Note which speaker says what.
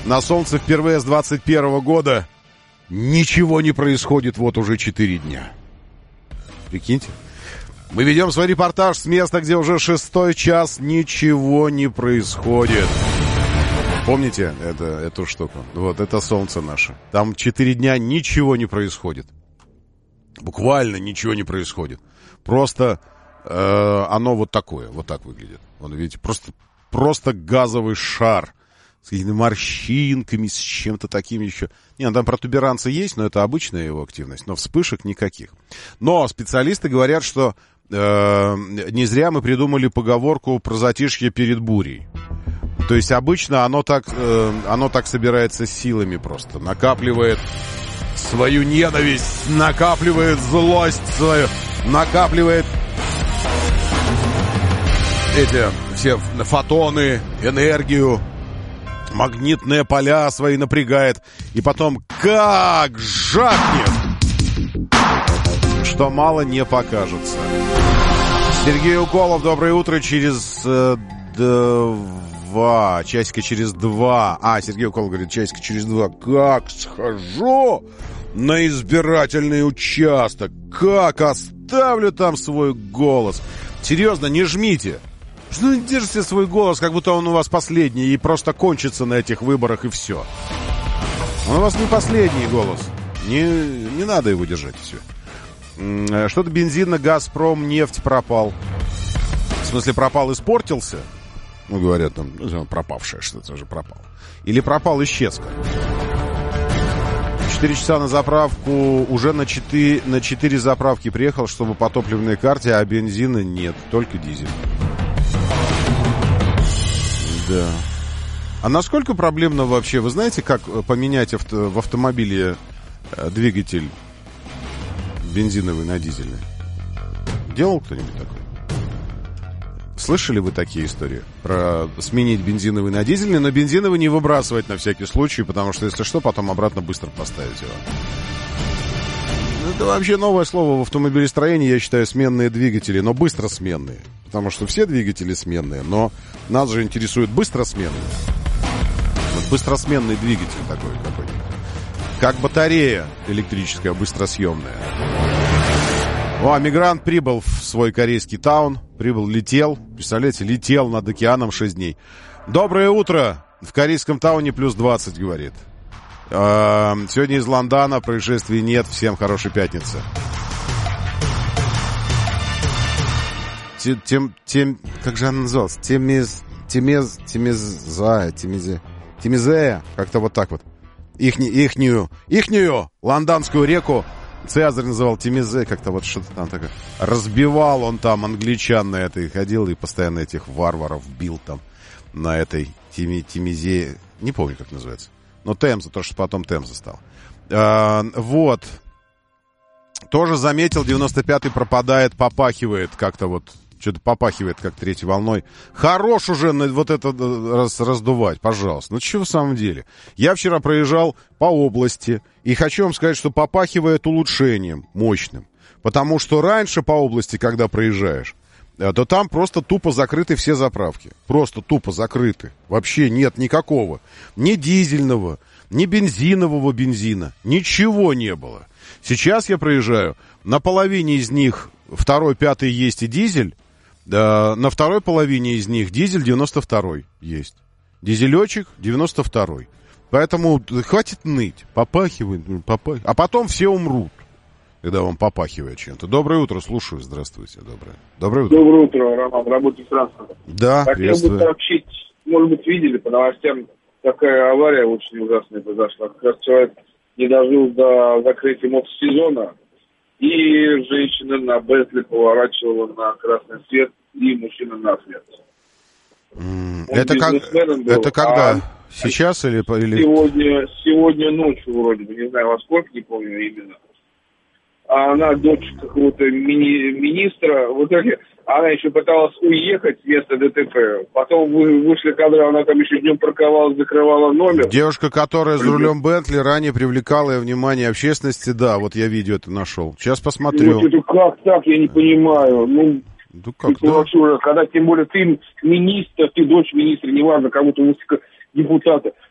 Speaker 1: На солнце впервые с 21 года ничего не происходит вот уже 4 дня. Прикиньте. Мы ведем свой репортаж с места, где уже 6-й час ничего не происходит. Помните эту штуку? Вот, это солнце наше. Там 4 дня ничего не происходит. Буквально ничего не происходит. Просто оно вот такое, вот так выглядит. Вот видите, просто газовый шар. С какими-то морщинками, с чем-то таким еще. Не, там протуберанцы есть, но это обычная его активность. Но вспышек никаких. Но специалисты говорят, что не зря мы придумали поговорку про затишье перед бурей. То есть обычно оно так собирается силами просто. Накапливает свою ненависть, накапливает злость свою, накапливает эти все фотоны, энергию, магнитные поля свои напрягает. И потом как жахнет, что мало не покажется. Сергей Уколов, доброе утро. Через 2 часика через 2. Сергей Уколов говорит, часика через 2. Как схожу на избирательный участок, как оставлю там свой голос. Серьезно, не жмите. Что не держите свой голос, как будто он у вас последний и просто кончится на этих выборах и все. Он у вас не последний голос. Не надо его держать, все. Что-то бензин на «Газпром» нефть пропал. В смысле, пропал, испортился? Ну, говорят, там, пропавшее что-то уже пропало. Или пропал, исчез. 4 часа на заправку, уже на 4 заправки приехал, чтобы по топливной карте, а бензина нет, только дизель. Да. А насколько проблемно вообще, вы знаете, как поменять в автомобиле двигатель бензиновый на дизельный? Делал кто-нибудь такое? Слышали вы такие истории? Про сменить бензиновый на дизельный, но бензиновый не выбрасывать на всякий случай, потому что, если что, потом обратно быстро поставить его. Это вообще новое слово в автомобилестроении, я считаю, сменные двигатели, но быстросменные. Потому что все двигатели сменные, но нас же интересует быстросменные. Вот быстросменный двигатель такой какой-нибудь. Как батарея электрическая, быстросъемная. Мигрант прибыл в свой корейский таун. Летел. Представляете, летел над океаном 6 дней. Доброе утро. В корейском тауне плюс 20, говорит. Сегодня из Лондона. Происшествий нет. Всем хорошей пятницы. Как же она называлась? Темизея. Как-то вот так вот. Ихнюю лондонскую реку Цезарь называл Темизе, как-то вот что-то там такое. Разбивал он там англичан на этой, ходил и постоянно этих варваров бил там на этой Темизе. Не помню, как называется. Но Темза, то, что потом Темза стал. Вот. Тоже заметил, 95-й пропадает, попахивает как-то вот. Что-то попахивает, как 3-й волной. Хорош уже вот это раздувать, пожалуйста. Ну, что в самом деле? Я вчера проезжал по области, и хочу вам сказать, что попахивает улучшением мощным. Потому что раньше по области, когда проезжаешь, то там просто тупо закрыты все заправки. Просто тупо закрыты. Вообще нет никакого. Ни дизельного, ни бензинового бензина. Ничего не было. Сейчас я проезжаю, на половине из них 2-й, 5-й есть и дизель. На второй половине из них дизель 92-й есть. Дизелечек 92-й. Поэтому хватит ныть. Попахивает. А потом все умрут, когда вам попахивает чем-то. Доброе утро, слушаю. Здравствуйте. Доброе утро.
Speaker 2: Доброе утро, Роман. Работаю с транспортом.
Speaker 1: Да, приветствую.
Speaker 2: Хотел бы сообщить, может быть, видели по новостям, такая авария очень ужасная произошла. Как раз человек не дожил до закрытия мотосезона. И женщина на Бентли поворачивала на красный свет, и мужчина на свет.
Speaker 1: Это когда? Сейчас или...
Speaker 2: Сегодня ночью вроде бы, не знаю во сколько, не помню именно. А она дочь какого-то министра. В итоге она еще пыталась уехать с места ДТП. Потом вышли кадры, она там еще днем парковалась, закрывала номер.
Speaker 1: Девушка, которая за рулем Бентли, ранее привлекала внимание общественности. Да, вот я видео это нашел. Сейчас посмотрю.
Speaker 2: Ну, это как так, я не понимаю. Ну как,
Speaker 1: да?
Speaker 2: Вообще, когда тем более ты министр, ты дочь министра, неважно, кого-то депутата.